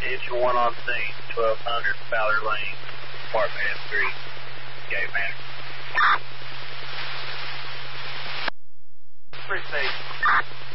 Engine 1 on scene, 1200 Fowler Lane, apartment F3, gate manager. Free station.